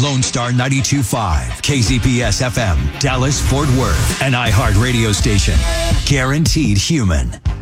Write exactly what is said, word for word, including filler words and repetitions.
Lone Star ninety-two point five, K Z P S F M, Dallas, Fort Worth, an iHeart radio station. Guaranteed human.